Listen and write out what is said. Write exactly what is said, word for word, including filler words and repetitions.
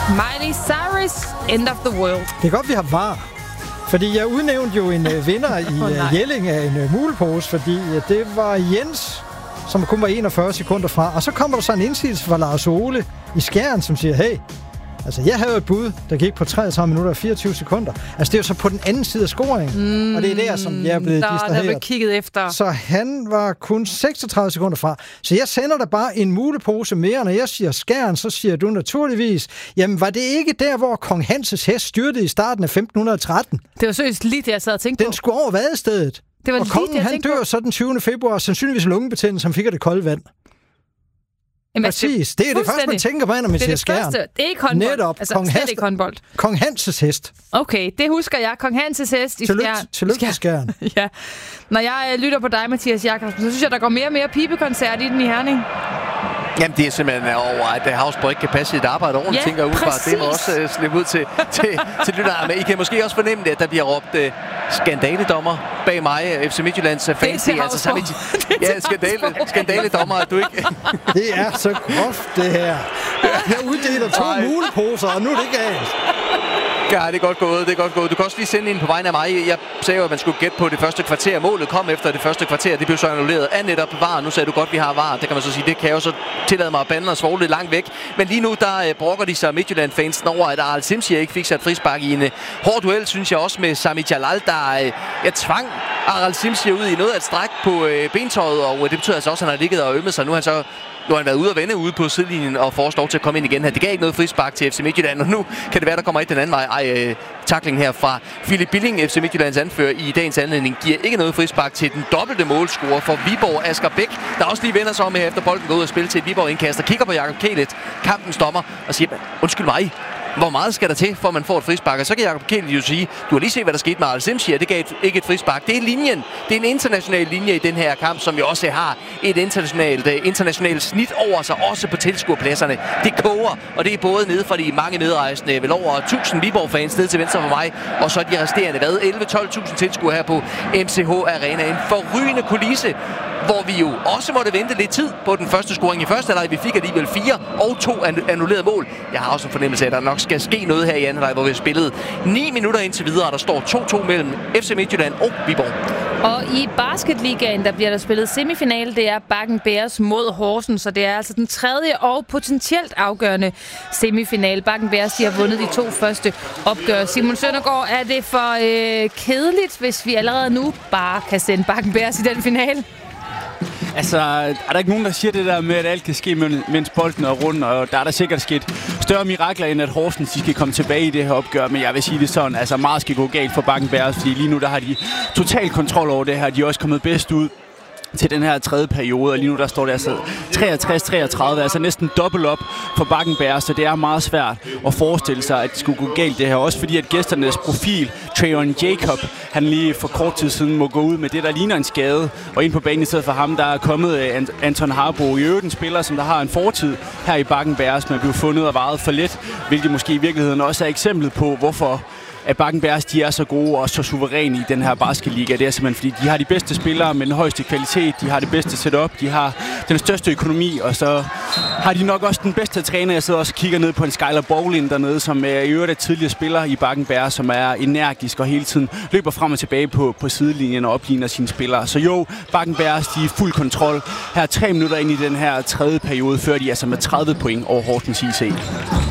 Miley Cyrus, End of the World. Det er godt, vi har var. Fordi jeg udnævnte jo en uh, vinder i uh, Jelling af en uh, mulepose, fordi uh, det var Jens, som kun var enogfyrre sekunder fra. Og så kommer der så en indsigelse fra Lars Ole i Skjern, som siger, hey, altså jeg havde et bud, der gik på treogtredive minutter og fireogtyve sekunder. Altså det er jo så på den anden side af scoringen. Mm, og det er der, som jeg er blevet distraheret. Der er kigget efter. Så han var kun seksogtredive sekunder fra. Så jeg sender dig bare en mulepose mere. Når jeg siger Skjern, så siger du naturligvis, jamen var det ikke der, hvor Kong Hanses hest styrtede i starten af femten tretten? Det var seriøst lige det, jeg sad og tænkte Den på. skulle over vadestedet. Det var og lige kongen, det, jeg han dør på. så den tyvende februar, sandsynligvis lungebetændelse, som fik af det kolde vand. Jamen, præcis. Det er det første, man tænker på, når man siger Skjern. Det er ikke håndbold. Netop. Altså, Kong, Hast- ikke håndbold. Kong Hanses hest. Okay, det husker jeg. Kong Hanses hest i Tillykke, Skjern. tillykke til Skjern. Ja. Når jeg uh, lytter på dig, Mathias Jakobsen, så synes jeg, der går mere og mere pibekoncert i den i Herning. Jamen, det er simpelthen over, at Havsborg ikke kan passe sit arbejde ordentligt, ja, tænker jeg udefra. Det må også uh, slippe ud til, til, til lytterne. Men I kan måske også fornemme det, at der bliver råbt uh, skandaledommer bag mig, F C Midtjyllands fans. Det er altså sammen ja, skandale, skandaledommer, at du ikke... Det er så groft, det her. Jeg uddeler to Ej. muleposer, og nu er det ikke galt. Ja, det er godt gået, det er godt gået. Du kan også lige sende ind på vegne af mig. Jeg sagde jo, at man skulle gætte på det første kvarter. Målet kom efter det første kvarter. Det blev så annulleret af netop V A R. Nu sagde du godt, vi har V A R. Det kan man så sige. Det kan jeg jo så tillade mig at bande og svogle lidt langt væk. Men lige nu, der uh, brokker de sig Midtjylland-fansen over, at Aral Simsier ikke fik sat frispark i en uh, hård duel, synes jeg også med Sami Jalal, der uh, jeg tvang Aral Simsier ud i noget af et stræk på uh, bentøjet, og uh, det betyder altså også, at han har ligget og ømmet sig. Nu har han så Nu har han været ude at vende ude på sidelinjen og får lov til at komme ind igen her. Det gav ikke noget frispark til F C Midtjylland, og nu kan det være, der kommer et den anden vej. Ej, øh, tackling her fra Philip Billing, F C Midtjyllands anfører i dagens anledning, giver ikke noget frispark til den dobbelte målscorer for Viborg, Asger Bæk, der også lige vender sig om her efter bolden går ud og spiller til et Viborg-indkast, og kigger på Jakob Kælet, kampens dommer, og siger, undskyld mig, hvor meget skal der til, for at man får et frispark? Og så kan Jakob Kjeld jo sige, du har lige set, hvad der skete med Aral Simsier. Det gav et, ikke et frispark. Det er linjen. Det er en international linje i den her kamp, som jo også har et internationalt, uh, internationalt snit over sig, også på tilskuerpladserne. Det koger, og det er både nede fra de mange medrejsende, vel over tusind Viborg-fans ned til venstre for mig, og så de resterende, hvad, elleve til tolv tusind tilskuere her på M C H Arena. En forrygende kulisse, hvor vi jo også måtte vente lidt tid på den første scoring i første halvleg. Vi fik alligevel fire og to annullerede mål. Jeg har også en fornemmelse af, at der nok skal ske noget her i anden halvleg, hvor vi har spillet ni minutter indtil videre, og der står to to mellem F C Midtjylland og Viborg. Og i basketligaen, der bliver der spillet semifinale. Det er Bakken Bears mod Horsens, så det er altså den tredje og potentielt afgørende semifinale. Bakken Bears, de har vundet de to første opgør. Simon Søndergaard, er det for øh, kedeligt, hvis vi allerede nu bare kan sende Bakken Bears i den finale? Altså, er der ikke nogen, der siger det der med, at alt kan ske, mens bolden er rundt, og der er der sikkert sket større mirakler, end at Horsens de skal komme tilbage i det her opgør, men jeg vil sige det sådan, altså meget skal gå galt for Bakken Bears, fordi lige nu der har de total kontrol over det her, de er også kommet bedst ud til den her tredje periode, og lige nu der står det altså treogtres treogtredive, altså næsten dobbelt op for Bakken Bears, så det er meget svært at forestille sig, at det skulle gå galt det her. Også fordi, at gæsternes profil, Trayon Jacob, han lige for kort tid siden må gå ud med det, der ligner en skade, og ind på banen i stedet for ham, der er kommet Anton Harbo, i øvrigt en spiller, som der har en fortid her i Bakken Bears, men blev fundet og vejet for let, hvilket måske i virkeligheden også er eksemplet på, hvorfor at Bakken Bears, de er så gode og så suveræne i den her basketliga. Det er simpelthen, fordi de har de bedste spillere med den højeste kvalitet, de har det bedste setup, de har den største økonomi, og så har de nok også den bedste træner. Jeg sidder også og kigger ned på en Skyler Bowlin dernede, som er i øvrigt er tidligere spiller i Bakken Bears, som er energisk og hele tiden løber frem og tilbage på, på sidelinjen og opligner sine spillere. Så jo, Bakken Bears, de er fuld kontrol. Her tre minutter ind i den her tredje periode, før de altså med tredive point over Horsens I C.